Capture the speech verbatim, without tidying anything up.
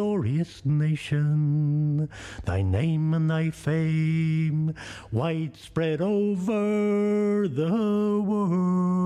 glorious nation, thy name and thy fame widespread over the world.